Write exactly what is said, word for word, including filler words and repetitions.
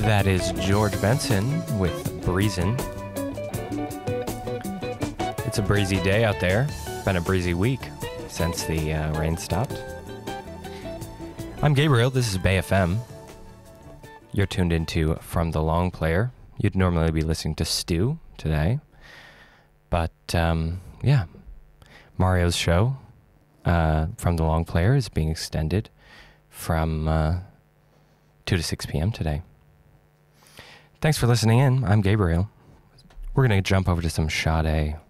That is George Benson with Breezin'. It's a breezy day out there. Been a breezy week since the uh, rain stopped. I'm Gabriel. This is Bay F M. You're tuned into From the Long Player. You'd normally be listening to Stu today. But, um, yeah. Mario's show, uh, From the Long Player, is being extended from uh, two to six p.m. today. Thanks for listening in. I'm Gabriel. We're going to jump over to some Sade.